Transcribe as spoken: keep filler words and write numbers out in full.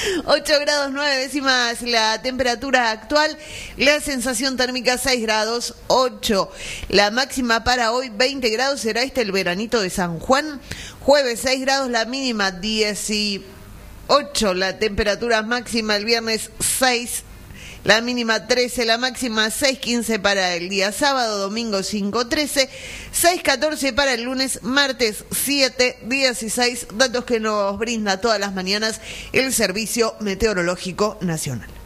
ocho grados nueve décimas la temperatura actual, la sensación térmica seis grados ocho. La máxima para hoy veinte grados, será este el veranito de San Juan. Jueves seis grados, la mínima dieciocho, la temperatura máxima el viernes seis. La mínima trece, la máxima seis quince para el día sábado, domingo cinco trece, seis catorce para el lunes, martes siete dieciséis, datos que nos brinda todas las mañanas el Servicio Meteorológico Nacional.